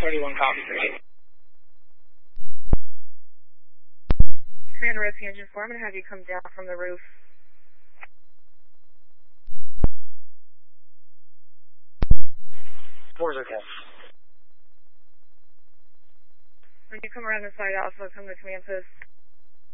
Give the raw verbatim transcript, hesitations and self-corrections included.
thirty-one, copy, three. Commander Rescue Engine four, I'm going to have you come down from the roof. Four's okay. When you come around the side, also come to command post.